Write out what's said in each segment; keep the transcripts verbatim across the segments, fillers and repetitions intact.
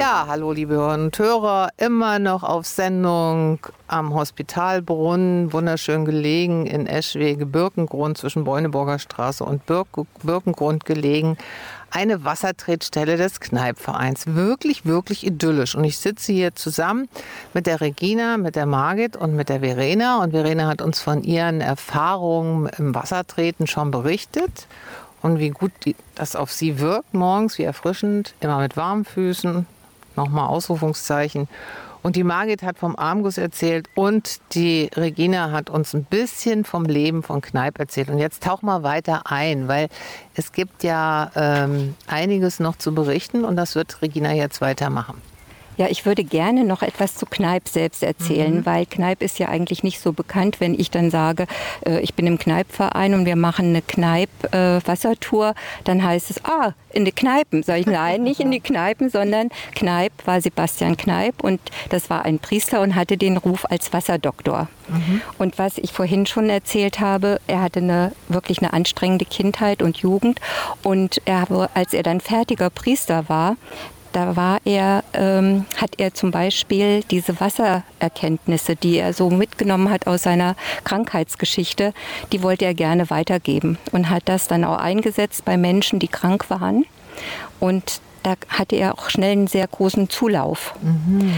Ja, hallo liebe Hörerinnen und Hörer, immer noch auf Sendung am Hospitalbrunnen, wunderschön gelegen in Eschwege-Birkengrund, zwischen Beuneburger Straße und Birk- Birkengrund gelegen. Eine Wassertretstelle des Kneippvereins. Wirklich, wirklich idyllisch. Und ich sitze hier zusammen mit der Regina, mit der Margit und mit der Verena. Und Verena hat uns von ihren Erfahrungen im Wassertreten schon berichtet. Und wie gut die, das auf sie wirkt morgens, wie erfrischend, immer mit warmen Füßen, nochmal Ausrufungszeichen. Und die Margit hat vom Armguss erzählt und die Regina hat uns ein bisschen vom Leben von Kneipp erzählt. Und jetzt tauch mal weiter ein, weil es gibt ja ähm, einiges noch zu berichten und das wird Regina jetzt weitermachen. Ja, ich würde gerne noch etwas zu Kneipp selbst erzählen, mhm. weil Kneipp ist ja eigentlich nicht so bekannt. Wenn ich dann sage, äh, ich bin im Kneippverein und wir machen eine Kneipp-Wassertour, äh, dann heißt es, ah, in die Kneipen. Sag ich, nein, nicht in die Kneipen, sondern Kneipp war Sebastian Kneipp und das war ein Priester und hatte den Ruf als Wasserdoktor. Mhm. Und was ich vorhin schon erzählt habe, er hatte eine, wirklich eine anstrengende Kindheit und Jugend und er, als er dann fertiger Priester war, Da war er, ähm, hat er zum Beispiel diese Wassererkenntnisse, die er so mitgenommen hat aus seiner Krankheitsgeschichte, die wollte er gerne weitergeben und hat das dann auch eingesetzt bei Menschen, die krank waren. Und da hatte er auch schnell einen sehr großen Zulauf. Mhm.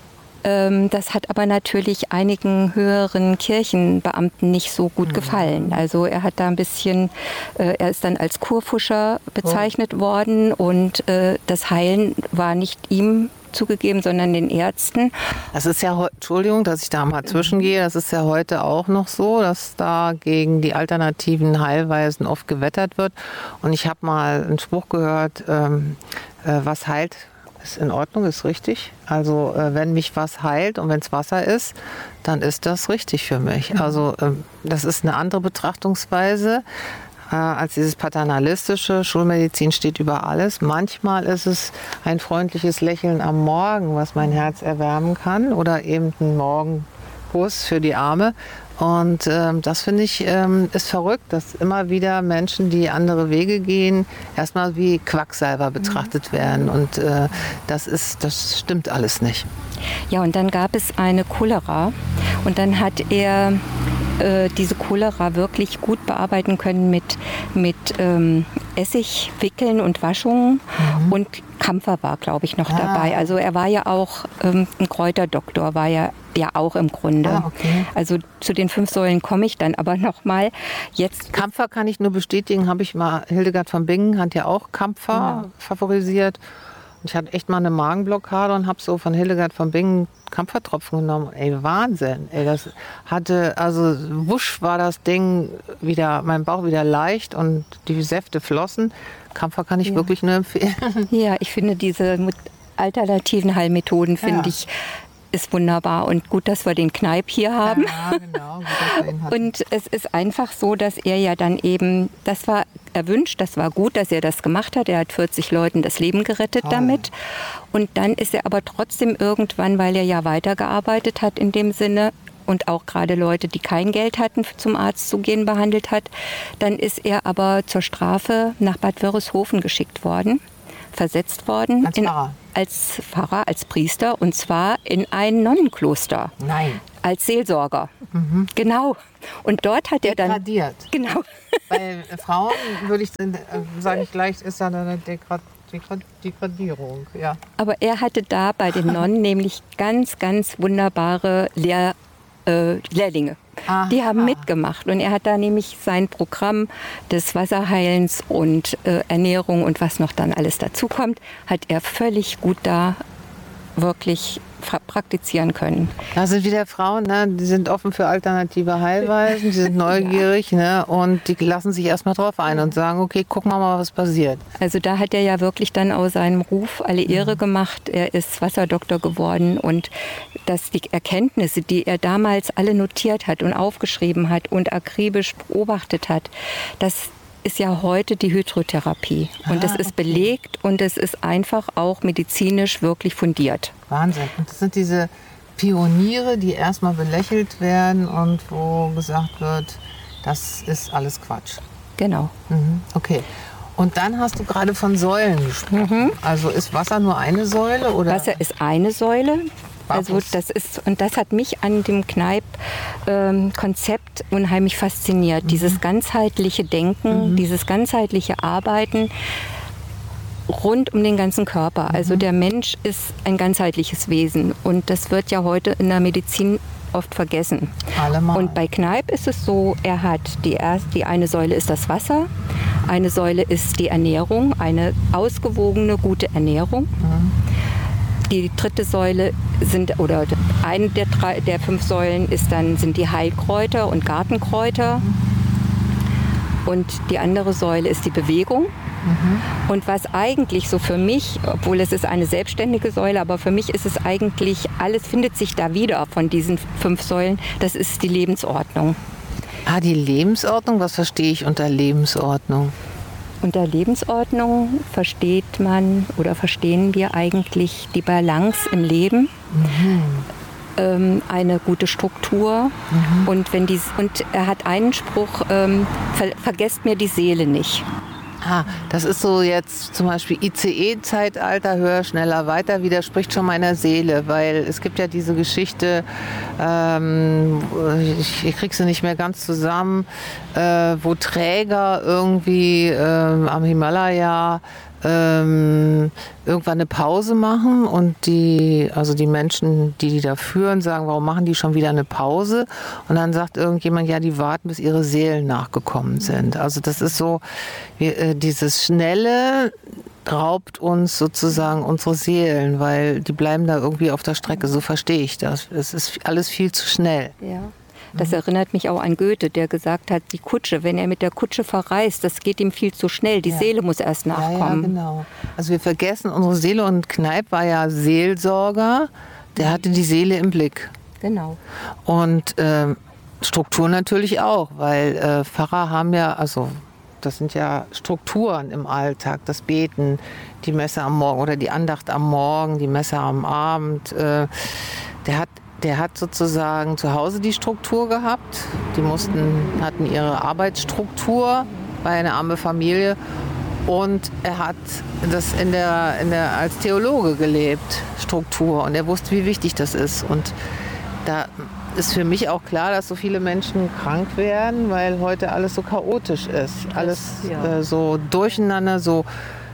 Das hat aber natürlich einigen höheren Kirchenbeamten nicht so gut gefallen. Also er hat da ein bisschen, er ist dann als Kurfuscher bezeichnet oh. worden und das Heilen war nicht ihm zugegeben, sondern den Ärzten. Das ist ja, Entschuldigung, dass ich da mal zwischengehe, das ist ja heute auch noch so, dass da gegen die alternativen Heilweisen oft gewettert wird. Und ich habe mal einen Spruch gehört, ähm, äh, was heilt, ist in Ordnung, ist richtig. Also äh, wenn mich was heilt und wenn es Wasser ist, dann ist das richtig für mich. Also äh, das ist eine andere Betrachtungsweise äh, als dieses paternalistische. Schulmedizin steht über alles. Manchmal ist es ein freundliches Lächeln am Morgen, was mein Herz erwärmen kann, oder eben ein Morgenkuss für die Arme. Und ähm, das finde ich ähm, ist verrückt, dass immer wieder Menschen, die andere Wege gehen, erstmal wie Quacksalber betrachtet werden. Und äh, das ist, das stimmt alles nicht. Ja, und dann gab es eine Cholera und dann hat er äh, diese Cholera wirklich gut bearbeiten können mit, mit ähm, Essig, Wickeln und Waschungen. Mhm. Und Kampfer war, glaube ich, noch ah. dabei. Also er war ja auch ähm, ein Kräuterdoktor, war ja ja auch im Grunde. Ah, okay. Also zu den fünf Säulen komme ich dann aber noch mal. Jetzt Kampfer kann ich nur bestätigen, habe ich mal, Hildegard von Bingen hat ja auch Kampfer ja. favorisiert. Und ich hatte echt mal eine Magenblockade und habe so von Hildegard von Bingen Kampfertropfen genommen. Ey, Wahnsinn. Ey, das hatte, also wusch war das Ding wieder, mein Bauch wieder leicht und die Säfte flossen. Kampfer kann ich ja. wirklich nur empfehlen. Ja, ich finde diese alternativen Heilmethoden, finde ja. ich, ist wunderbar und gut, dass wir den Kneipp hier haben. Ja, genau. Gut, dass wir ihn hatten. Und es ist einfach so, dass er ja dann eben, das war erwünscht, das war gut, dass er das gemacht hat. Er hat vierzig Leuten das Leben gerettet Toll. damit. Und dann ist er aber trotzdem irgendwann, weil er ja weitergearbeitet hat in dem Sinne und auch gerade Leute, die kein Geld hatten, zum Arzt zu gehen, behandelt hat, dann ist er aber zur Strafe nach Bad Wörishofen geschickt worden, versetzt worden. Als Pfarrer? In, als Pfarrer, als Priester, und zwar in ein Nonnenkloster. Nein. Als Seelsorger. Mhm. Genau. Und dort hat er dann... Degradiert. Genau. Bei Frauen würde ich, sage ich gleich, ist da eine Degrad, Degrad, Degradierung. Ja. Aber er hatte da bei den Nonnen nämlich ganz, ganz wunderbare Lehr, äh, Lehrlinge. Aha. Die haben mitgemacht und er hat da nämlich sein Programm des Wasserheilens und äh, Ernährung und was noch dann alles dazu kommt, hat er völlig gut da wirklich praktizieren können. Da sind wieder Frauen, ne? Die sind offen für alternative Heilweisen, die sind neugierig, ja. ne? Und die lassen sich erstmal drauf ein und sagen, okay, gucken wir mal, was passiert. Also da hat er ja wirklich dann aus seinem Ruf alle Ehre mhm. gemacht. Er ist Wasserdoktor geworden und dass die Erkenntnisse, die er damals alle notiert hat und aufgeschrieben hat und akribisch beobachtet hat, das ist ja heute die Hydrotherapie. Und das ah, ist belegt und es ist einfach auch medizinisch wirklich fundiert. Wahnsinn. Und das sind diese Pioniere, die erstmal belächelt werden und wo gesagt wird, das ist alles Quatsch. Genau. Mhm. Okay. Und dann hast du gerade von Säulen gesprochen. Mhm. Also ist Wasser nur eine Säule? Oder? Wasser ist eine Säule. Also das ist, und das hat mich an dem Kneipp-Konzept ähm, unheimlich fasziniert. Mhm. Dieses ganzheitliche Denken, mhm. dieses ganzheitliche Arbeiten rund um den ganzen Körper. Mhm. Also der Mensch ist ein ganzheitliches Wesen und das wird ja heute in der Medizin oft vergessen. Allemal. Und bei Kneipp ist es so, er hat die, erste, die eine Säule ist das Wasser, eine Säule ist die Ernährung, eine ausgewogene, gute Ernährung. Mhm. Die dritte Säule sind, oder eine der, drei, der fünf Säulen ist dann, sind die Heilkräuter und Gartenkräuter. Mhm. Und die andere Säule ist die Bewegung. Mhm. Und was eigentlich so für mich, obwohl es ist eine selbstständige Säule, aber für mich ist es eigentlich, alles findet sich da wieder von diesen fünf Säulen, das ist die Lebensordnung. Ah, die Lebensordnung? Was verstehe ich unter Lebensordnung? Unter Lebensordnung versteht man oder verstehen wir eigentlich die Balance im Leben, mhm. ähm, eine gute Struktur. Mhm. Und, wenn die, und er hat einen Spruch, ähm, ver, vergesst mir die Seele nicht. Ah, das ist so jetzt zum Beispiel I C E-Zeitalter, höher, schneller, weiter, widerspricht schon meiner Seele, weil es gibt ja diese Geschichte, ähm, ich, ich krieg sie nicht mehr ganz zusammen, äh, wo Träger irgendwie ähm, am Himalaya ähm, irgendwann eine Pause machen und die, also die Menschen, die die da führen, sagen, warum machen die schon wieder eine Pause? Und dann sagt irgendjemand, ja, die warten, bis ihre Seelen nachgekommen sind. Also das ist so, wie, äh, dieses Schnelle raubt uns sozusagen unsere Seelen, weil die bleiben da irgendwie auf der Strecke. So verstehe ich das. Es ist alles viel zu schnell. Ja. Das erinnert mich auch an Goethe, der gesagt hat, die Kutsche, wenn er mit der Kutsche verreist, das geht ihm viel zu schnell. Die ja. Seele muss erst nachkommen. Ja, ja, genau. Also wir vergessen unsere Seele und Kneipp war ja Seelsorger, der hatte die Seele im Blick. Genau. Und äh, Struktur natürlich auch, weil äh, Pfarrer haben ja, also das sind ja Strukturen im Alltag, das Beten, die Messe am Morgen oder die Andacht am Morgen, die Messe am Abend. Äh, der hat Der hat sozusagen zu Hause die Struktur gehabt. Die mussten, hatten ihre Arbeitsstruktur, war eine arme Familie. Und er hat das in der, in der, als Theologe gelebt, Struktur. Und er wusste, wie wichtig das ist. Und da ist für mich auch klar, dass so viele Menschen krank werden, weil heute alles so chaotisch ist. Alles ja. äh, so durcheinander, so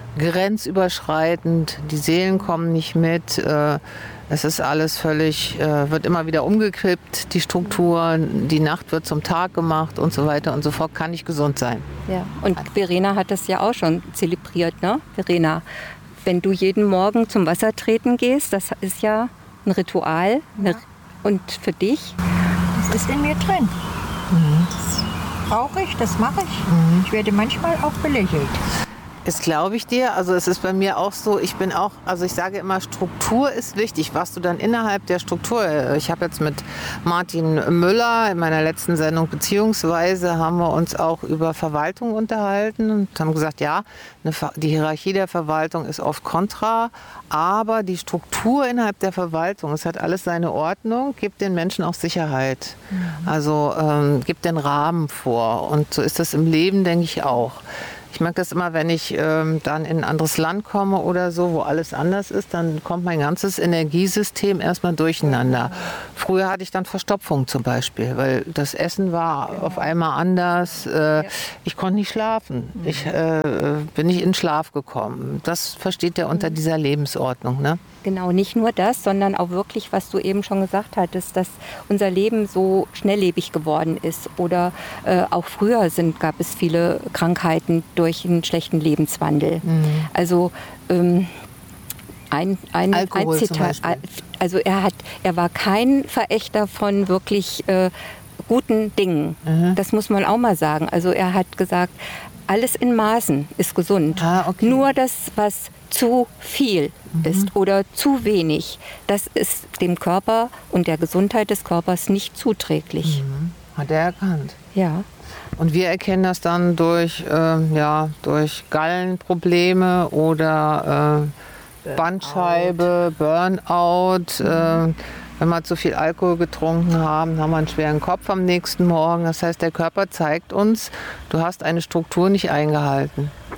grenzüberschreitend. Die Seelen kommen nicht mit. Äh, Es ist alles völlig, äh, wird immer wieder umgekippt, die Struktur, die Nacht wird zum Tag gemacht und so weiter und so fort, kann nicht gesund sein. Ja, und Verena hat das ja auch schon zelebriert, ne? Verena, wenn du jeden Morgen zum Wasser treten gehst, das ist ja ein Ritual. Ja. Und für dich? Das ist in mir drin. Mhm. Das brauche ich, das mache ich. Mhm. Ich werde manchmal auch belächelt. Das glaube ich dir. Also es ist bei mir auch so, ich bin auch, also ich sage immer, Struktur ist wichtig. Was du dann innerhalb der Struktur, ich habe jetzt mit Martin Müller in meiner letzten Sendung, beziehungsweise haben wir uns auch über Verwaltung unterhalten und haben gesagt, ja, eine, die Hierarchie der Verwaltung ist oft kontra, aber die Struktur innerhalb der Verwaltung, es hat alles seine Ordnung, gibt den Menschen auch Sicherheit. Mhm. Also ähm, gibt den Rahmen vor und so ist das im Leben, denke ich, auch. Ich merke das immer, wenn ich ähm, dann in ein anderes Land komme oder so, wo alles anders ist, dann kommt mein ganzes Energiesystem erstmal durcheinander. Früher hatte ich dann Verstopfung zum Beispiel, weil das Essen war genau. auf einmal anders. Äh, ja. Ich konnte nicht schlafen. Mhm. Ich äh, bin nicht in Schlaf gekommen. Das versteht er unter dieser Lebensordnung, ne? Genau, nicht nur das, sondern auch wirklich, was du eben schon gesagt hattest, dass unser Leben so schnelllebig geworden ist. Oder äh, auch früher sind, gab es viele Krankheiten durch einen schlechten Lebenswandel. Mhm. Also ähm, ein, ein, Alkohol ein Zitat, also er hat, er war kein Verächter von wirklich äh, guten Dingen. Mhm. Das muss man auch mal sagen. Also er hat gesagt, alles in Maßen ist gesund. Ah, okay. Nur das, was zu viel mhm. ist oder zu wenig, das ist dem Körper und der Gesundheit des Körpers nicht zuträglich. Mhm. Hat er erkannt. Ja. Und wir erkennen das dann durch, äh, ja, durch Gallenprobleme oder äh, Bandscheibe, Burnout. Mhm. Äh, wenn wir zu viel Alkohol getrunken haben, haben wir einen schweren Kopf am nächsten Morgen. Das heißt, der Körper zeigt uns, du hast eine Struktur nicht eingehalten.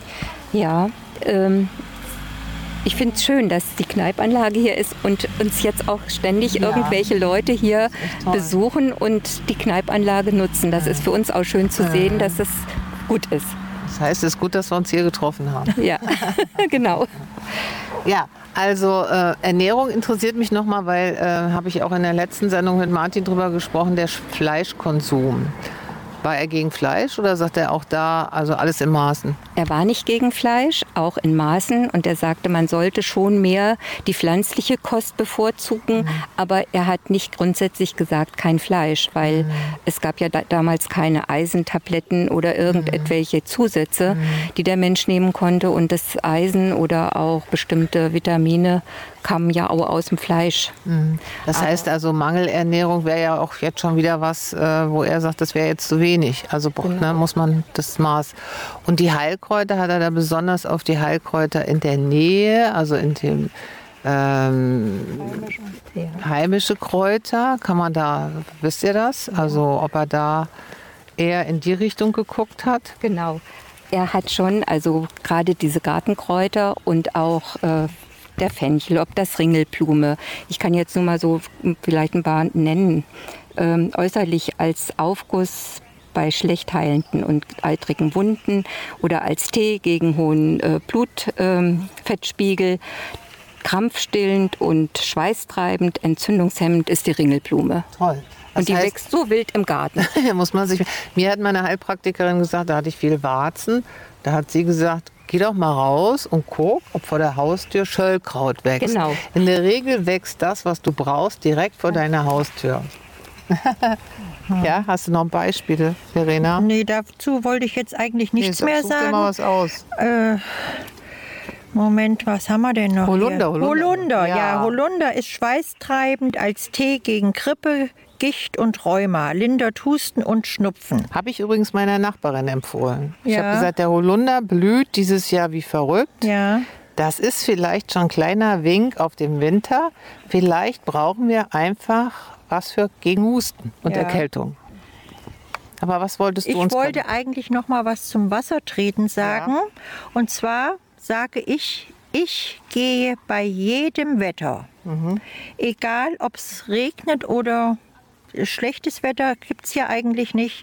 Ja, ähm, ich finde es schön, dass die Kneipanlage hier ist und uns jetzt auch ständig Ja. irgendwelche Leute hier toll. besuchen und die Kneipanlage nutzen. Das ist für uns auch schön zu sehen, dass es gut ist. Das heißt, es ist gut, dass wir uns hier getroffen haben. Ja, genau. Ja, also äh, Ernährung interessiert mich nochmal, weil äh, habe ich auch in der letzten Sendung mit Martin drüber gesprochen, der Fleischkonsum. War er gegen Fleisch oder sagt er auch da, also alles in Maßen? Er war nicht gegen Fleisch, auch in Maßen. Und er sagte, man sollte schon mehr die pflanzliche Kost bevorzugen. Mhm. Aber er hat nicht grundsätzlich gesagt, kein Fleisch, weil mhm. es gab ja da, damals keine Eisentabletten oder irgendwelche mhm. Zusätze, mhm. die der Mensch nehmen konnte. Und das Eisen oder auch bestimmte Vitamine kamen ja auch aus dem Fleisch. Mhm. Das aber heißt also, Mangelernährung wäre ja auch jetzt schon wieder was, äh, wo er sagt, das wäre jetzt zu wenig. Also genau. ne, muss man das Maß. Und die Heilkräuter, hat er da besonders auf die Heilkräuter in der Nähe, also in dem ähm, heimische, heimische Kräuter, kann man da, wisst ihr das? Also ob er da eher in die Richtung geguckt hat? Genau. Er hat schon, also gerade diese Gartenkräuter und auch äh, der Fenchel, ob das Ringelblume. Ich kann jetzt nur mal so vielleicht ein paar nennen. Ähm, äußerlich als Aufguss bei schlecht heilenden und eitrigen Wunden oder als Tee gegen hohen äh, Blutfettspiegel. Ähm, Krampfstillend und schweißtreibend, entzündungshemmend ist die Ringelblume. Toll. Das und die heißt, wächst so wild im Garten. muss man sich, mir hat meine Heilpraktikerin gesagt, da hatte ich viel Warzen. Da hat sie gesagt, geh doch mal raus und guck, ob vor der Haustür Schöllkraut wächst. Genau. In der Regel wächst das, was du brauchst, direkt vor deiner Haustür. Ja, hast du noch Beispiele, Verena? Nee, dazu wollte ich jetzt eigentlich nichts nee, mehr such sagen. Dir mal was aus. Äh, Moment, was haben wir denn noch? Holunder, hier? Holunder. Holunder, ja. ja. Holunder ist schweißtreibend als Tee gegen Grippe, Gicht und Rheuma, lindert Husten und Schnupfen. Habe ich übrigens meiner Nachbarin empfohlen. Ich Ja. habe gesagt, der Holunder blüht dieses Jahr wie verrückt. Ja. Das ist vielleicht schon ein kleiner Wink auf den Winter. Vielleicht brauchen wir einfach was für gegen Husten und Ja. Erkältung. Aber was wolltest du Ich uns wollte sagen? eigentlich noch mal was zum Wassertreten sagen. Ja. Und zwar sage ich, ich gehe bei jedem Wetter. Mhm. Egal, ob es regnet oder schlechtes Wetter, gibt es ja eigentlich nicht.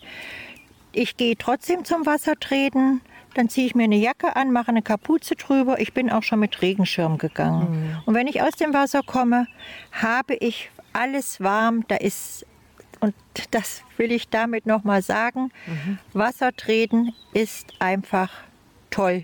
Ich gehe trotzdem zum Wassertreten. Dann ziehe ich mir eine Jacke an, mache eine Kapuze drüber. Ich bin auch schon mit Regenschirm gegangen. Mhm. Und wenn ich aus dem Wasser komme, habe ich alles warm. Da ist, und das will ich damit noch mal sagen, mhm. Wassertreten ist einfach toll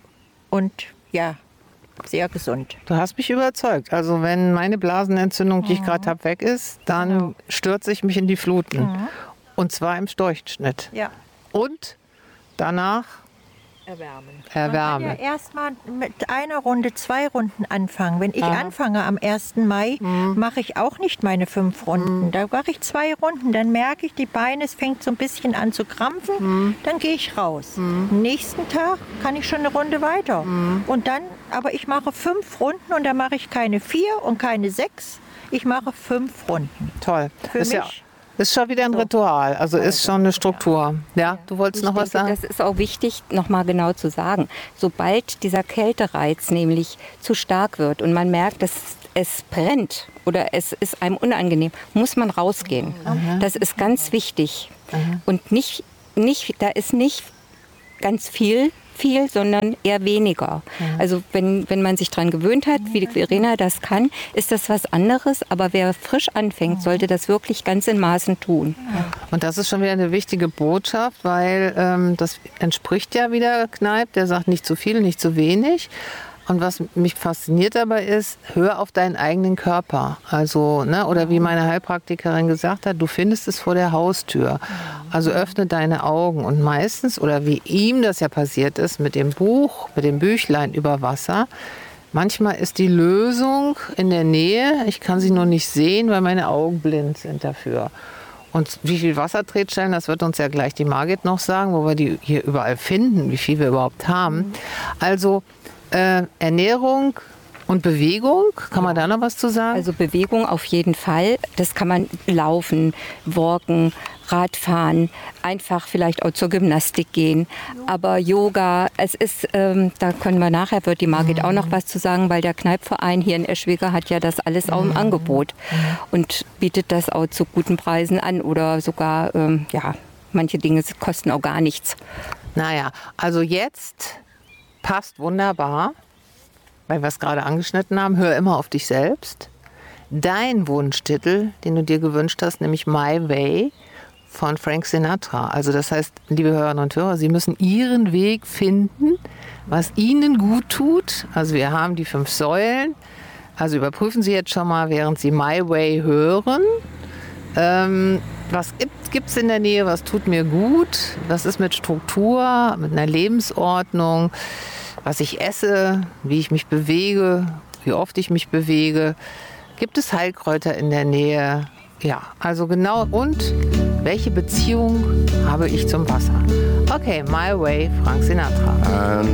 und ja, sehr gesund. Du hast mich überzeugt. Also wenn meine Blasenentzündung, die ich gerade habe, weg ist, dann Genau. stürze ich mich in die Fluten. Mhm. Und zwar im Storchschnitt. Ja. Und danach Erwärmen. erwärmen. Man kann ja erstmal mit einer Runde, zwei Runden anfangen. Wenn ich Aha. anfange am ersten Mai, Mhm. mache ich auch nicht meine fünf Runden. Mhm. Da mache ich zwei Runden. Dann merke ich, die Beine, es fängt so ein bisschen an zu krampfen. Mhm. Dann gehe ich raus. Mhm. Am nächsten Tag kann ich schon eine Runde weiter. Mhm. Und dann, aber ich mache fünf Runden und dann mache ich keine vier und keine sechs. Ich mache fünf Runden. Toll. Für ist mich. ja ist schon wieder ein Ritual, also ist schon eine Struktur. Ja, du wolltest Ich noch was denke, sagen? das ist auch wichtig, noch mal genau zu sagen. Sobald dieser Kältereiz nämlich zu stark wird und man merkt, dass es brennt oder es ist einem unangenehm, muss man rausgehen. Mhm. Das ist ganz wichtig. Mhm. Und nicht, nicht, da ist nicht ganz viel, viel, sondern eher weniger. Mhm. Also wenn, wenn man sich daran gewöhnt hat, wie die Verena das kann, ist das was anderes. Aber wer frisch anfängt, sollte das wirklich ganz in Maßen tun. Und das ist schon wieder eine wichtige Botschaft, weil ähm, das entspricht ja wieder Kneipp, der sagt nicht zu viel, nicht zu wenig. Und was mich fasziniert dabei ist, hör auf deinen eigenen Körper. Also, ne, oder wie meine Heilpraktikerin gesagt hat, du findest es vor der Haustür. Also öffne deine Augen. Und meistens, oder wie ihm das ja passiert ist, mit dem Buch, mit dem Büchlein über Wasser, manchmal ist die Lösung in der Nähe. Ich kann sie nur nicht sehen, weil meine Augen blind sind dafür. Und wie viel Wassertretstellen, das wird uns ja gleich die Margit noch sagen, wo wir die hier überall finden, wie viel wir überhaupt haben. Also äh, Ernährung und Bewegung, kann man da noch was zu sagen? Also Bewegung auf jeden Fall. Das kann man laufen, walken, Radfahren, einfach vielleicht auch zur Gymnastik gehen. Aber Yoga, es ist, ähm, da können wir nachher, wird die Margit auch noch was zu sagen, weil der Kneippverein hier in Eschwege hat ja das alles auch im Angebot und bietet das auch zu guten Preisen an oder sogar, ähm, ja, manche Dinge kosten auch gar nichts. Naja, also jetzt passt wunderbar, weil wir es gerade angeschnitten haben, hör immer auf dich selbst. Dein Wunschtitel, den du dir gewünscht hast, nämlich My Way von Frank Sinatra. Also das heißt, liebe Hörerinnen und Hörer, Sie müssen Ihren Weg finden, was Ihnen gut tut. Also wir haben die fünf Säulen. Also überprüfen Sie jetzt schon mal, während Sie My Way hören. Ähm, was gibt es in der Nähe, was tut mir gut? Was ist mit Struktur, mit einer Lebensordnung? Was ich esse, wie ich mich bewege, wie oft ich mich bewege. Gibt es Heilkräuter in der Nähe? Ja, also genau. Und welche Beziehung habe ich zum Wasser? Okay, My Way, Frank Sinatra. And